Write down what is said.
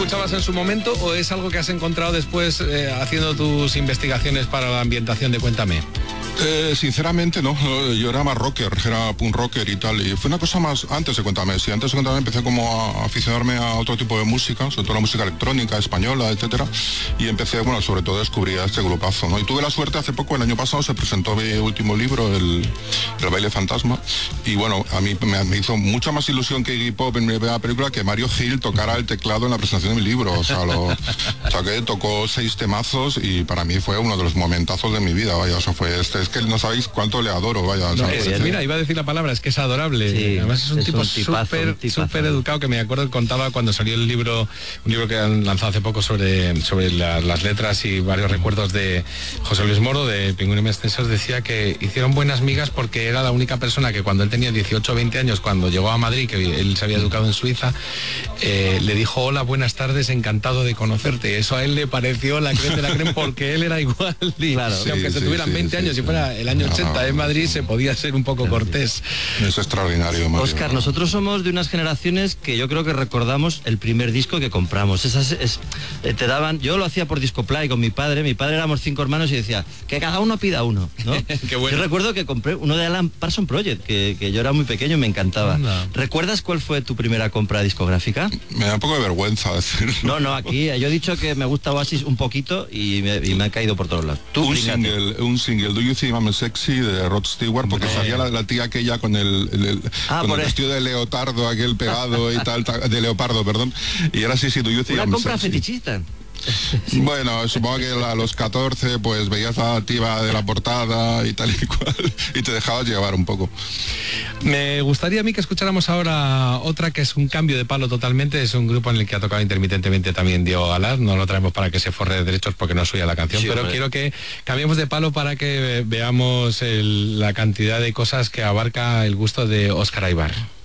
escuchabas en su momento o es algo que has encontrado después haciendo tus investigaciones para la ambientación de Cuéntame? Sinceramente no, yo era más rocker, era punk rocker y tal, y fue una cosa más antes de Cuéntame. Sí, antes de Cuéntame empecé como a aficionarme a otro tipo de música, sobre todo la música electrónica, española, etcétera, y empecé, bueno, sobre todo descubrí a este grupazo, ¿no? Y tuve la suerte hace poco, el año pasado, se presentó mi último libro, el baile fantasma, y bueno, a mí me hizo mucha más ilusión que Iggy Pop en la película que Mario Gil tocara el teclado en la presentación de mi libro, o sea, que tocó 6 temazos y para mí fue uno de los momentazos de mi vida, vaya, eso fue es que no sabéis cuánto le adoro, vaya. No, mira, iba a decir la palabra, es que es adorable. Sí, además es un tipo súper educado, que me acuerdo que contaba cuando salió el libro, un libro que han lanzado hace poco sobre las letras y varios recuerdos de José Luis Moro, de Pingüino y Mestensas, decía que hicieron buenas migas porque era la única persona que cuando él tenía 18 o 20 años, cuando llegó a Madrid, que él se había educado en Suiza, le dijo: hola, buenas tardes, encantado de conocerte. Eso a él le pareció la creen de la creen porque él era igual. Y, claro, y aunque se tuvieran 20 años y fuera el año 80 en Madrid, se podía ser un poco cortés. Es extraordinario, Mario. Óscar, nosotros somos de unas generaciones que yo creo que recordamos el primer disco que compramos. Te daban, yo lo hacía por Discoplay con mi padre éramos 5 hermanos y decía que cada uno pida uno, ¿no? Qué bueno. Yo recuerdo que compré uno de Alan Parsons Project, que yo era muy pequeño y me encantaba. ¿Recuerdas cuál fue tu primera compra discográfica? Me da un poco de vergüenza decirlo. No, aquí yo he dicho que me gusta Oasis un poquito y me ha caído por todos lados. Un single, Do You Think I'm Sexy, de Rod Stewart, porque salía la tía aquella con el vestido de leotardo, aquel pegado y tal, de leopardo, perdón, y era así, Do You Think I'm Sexy. Una compra fetichista. Bueno, supongo que a los 14 pues veías la tía de la portada y tal y cual y te dejabas llevar un poco. Me gustaría a mí que escucháramos ahora otra que es un cambio de palo totalmente. Es un grupo en el que ha tocado intermitentemente también Diego Galaz. No lo traemos para que se forre de derechos porque no es suya la canción, pero quiero que cambiemos de palo para que veamos la cantidad de cosas que abarca el gusto de Óscar Aybar.